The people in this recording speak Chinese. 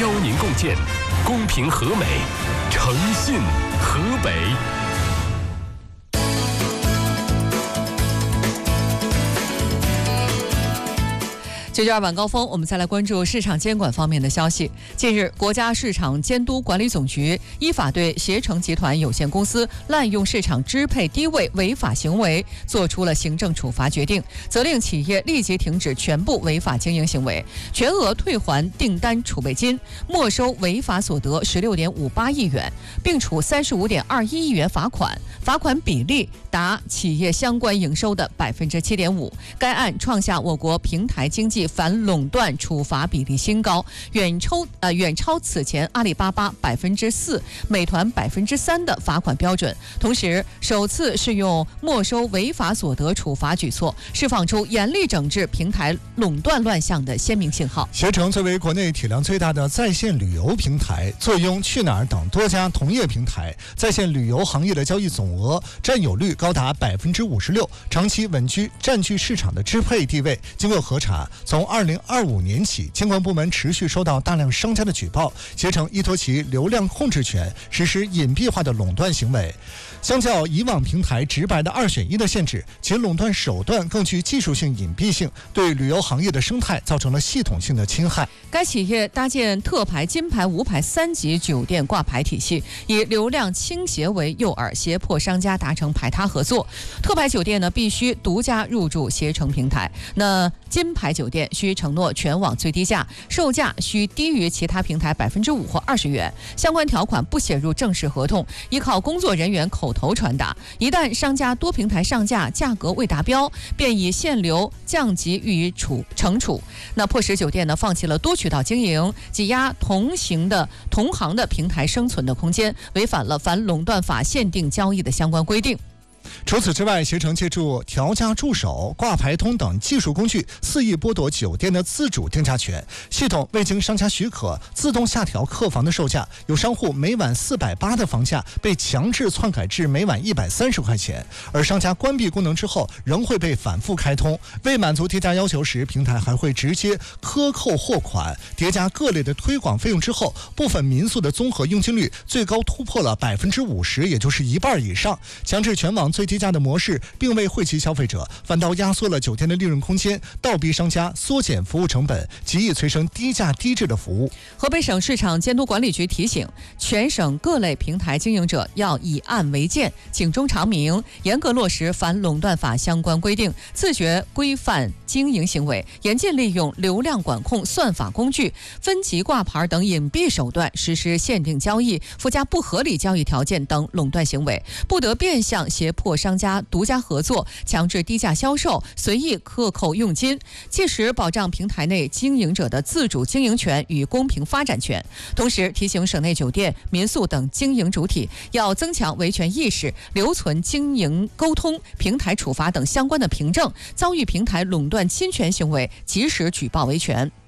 邀您共建公平和美，诚信河北。 992晚高峰，我们再来关注市场监管方面的消息。近日，国家市场监督管理总局依法对携程集团有限公司滥用市场支配低位违法行为作出了行政处罚决定，责令企业立即停止全部违法经营行为，全额退还订单储备金，没收违法所得16.58亿元，并处35.21亿元罚款，罚款比例达企业相关营收的7.5%。该案创下我国平台经济反垄断处罚比例新高，远超此前阿里巴巴4%、美团3%的罚款标准。同时，首次适用没收违法所得处罚举措，释放出严厉整治平台垄断乱象的鲜明信号。 携程作为国内体量最大的在线旅游平台，坐拥去哪儿等多家同业平台，在线旅游行业的交易总额占有率高达56%，长期稳居占据市场的支配地位。经过核查，从2025年起，监管部门持续收到大量商家的举报，携程依托其流量控制权，实施隐蔽化的垄断行为。相较以往平台直白的2选1的限制，其垄断手段更具技术性隐蔽性，对旅游行业的生态造成了系统性的侵害。 该企业搭建特牌、金牌、无牌3级酒店挂牌体系，以流量倾斜为诱饵，胁迫商家达成排他合作。特牌酒店呢，必须独家入驻携程平台；那金牌酒店需承诺全网最低价，售价需低于其他平台5%或20元。相关条款不写入正式合同，依靠工作人员口头传达。一旦商家多平台上架，价格未达标，便以限流降级予以惩处。那迫使酒店呢放弃了多渠道经营，挤压同行的平台生存的空间，违反了反垄断法限定交易的相关规定。 除此之外，携程借助调价助手、挂牌通等技术工具，肆意剥夺酒店的自主定价权。系统未经商家许可，自动下调客房的售价，有商户每晚480的房价被强制篡改至每晚130块钱，而商家关闭功能之后，仍会被反复开通。未满足叠加要求时，平台还会直接克扣货款。叠加各类的推广费用之后，部分民宿的综合佣金率最高突破了50%，也就是一半以上。强制全网最低价的模式并未惠及消费者，反倒压缩了酒店的利润空间，倒逼商家缩减服务成本，极易催生低价低质的服务。 河北省市场监督管理局提醒，全省各类平台经营者要以案为鉴，警钟长鸣，严格落实反垄断法相关规定，自觉规范经营行为，严禁利用流量管控算法工具、分级挂牌等隐蔽手段实施限定交易、附加不合理交易条件等垄断行为，不得变相胁迫商家独家合作，强制低价销售，随意克扣佣金，切实保障平台内经营者的自主经营权与公平发展权。同时提醒省内酒店、民宿等经营主体要增强维权意识，留存经营沟通、平台处罚等相关的凭证，遭遇平台垄断侵权行为及时举报维权。